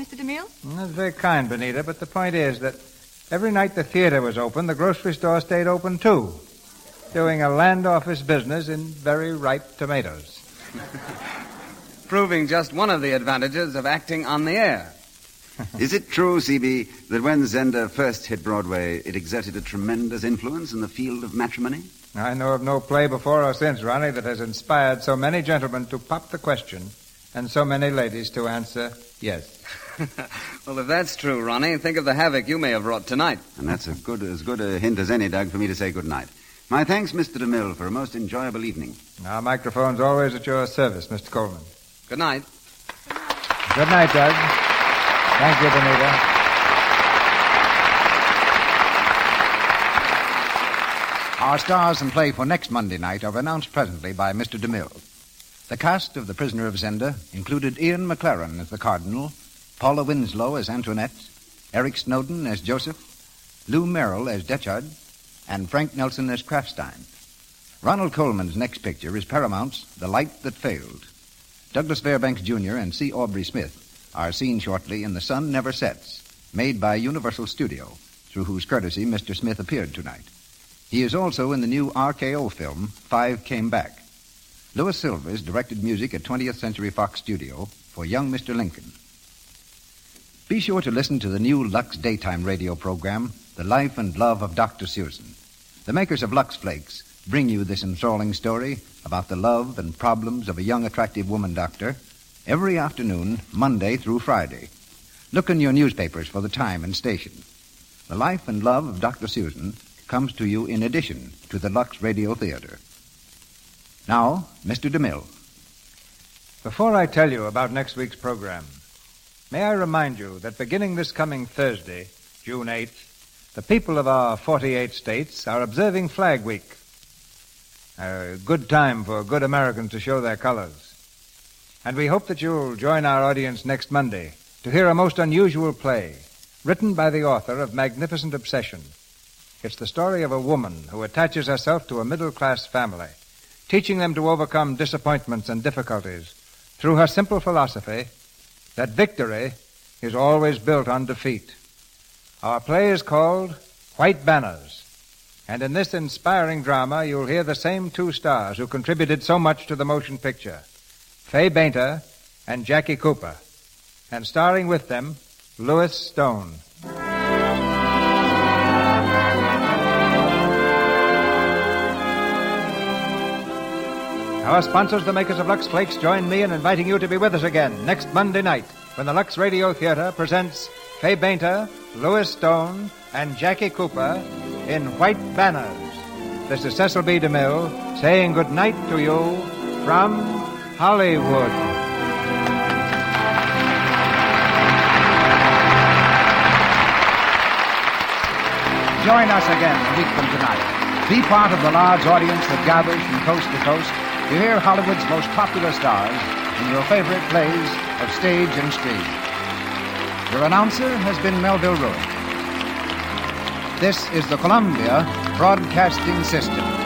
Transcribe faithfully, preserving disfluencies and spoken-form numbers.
Mister DeMille? That's very kind, Benita, but the point is that every night the theater was open, the grocery store stayed open, too, doing a land office business in very ripe tomatoes. Proving just one of the advantages of acting on the air. Is it true, C B, that when Zender first hit Broadway, it exerted a tremendous influence in the field of matrimony? I know of no play before or since, Ronnie, that has inspired so many gentlemen to pop the question and so many ladies to answer yes. Well, if that's true, Ronnie, think of the havoc you may have wrought tonight. And that's a good, as good a hint as any, Doug, for me to say good night. My thanks, Mister DeMille, for a most enjoyable evening. Our microphone's always at your service, Mister Coleman. Good night. Good night, Doug. Thank you, Benita. Our stars and play for next Monday night are announced presently by Mister DeMille. The cast of The Prisoner of Zenda included Ian McLaren as the Cardinal, Paula Winslow as Antoinette, Eric Snowden as Joseph, Lou Merrill as Detchard, and Frank Nelson as Kraftstein. Ronald Coleman's next picture is Paramount's The Light That Failed. Douglas Fairbanks Junior and C. Aubrey Smith are seen shortly in The Sun Never Sets, made by Universal Studio, through whose courtesy Mister Smith appeared tonight. He is also in the new R K O film, Five Came Back. Louis Silvers directed music at twentieth Century Fox Studio for Young Mister Lincoln. Be sure to listen to the new Lux daytime radio program, The Life and Love of Doctor Susan. The makers of Lux Flakes bring you this enthralling story about the love and problems of a young, attractive woman doctor every afternoon, Monday through Friday. Look in your newspapers for the time and station. The Life and Love of Doctor Susan comes to you in addition to the Lux Radio Theater. Now, Mister DeMille. Before I tell you about next week's program, may I remind you that beginning this coming Thursday, June eighth, the people of our forty-eight states are observing Flag Week. A good time for good Americans to show their colors. And we hope that you'll join our audience next Monday to hear a most unusual play, written by the author of Magnificent Obsession. It's the story of a woman who attaches herself to a middle-class family, teaching them to overcome disappointments and difficulties through her simple philosophy that victory is always built on defeat. Our play is called White Banners, and in this inspiring drama you'll hear the same two stars who contributed so much to the motion picture, Fay Bainter and Jackie Cooper, and starring with them, Louis Stone. Our sponsors, the makers of Lux Flakes, join me in inviting you to be with us again next Monday night when the Lux Radio Theater presents Fay Bainter, Louis Stone, and Jackie Cooper in White Banners. This is Cecil B. DeMille saying good night to you from Hollywood. Join us again a week from tonight. Be part of the large audience that gathers from coast to coast to hear Hollywood's most popular stars in your favorite plays of stage and screen. Your announcer has been Melville Ruick. This is the Columbia Broadcasting System.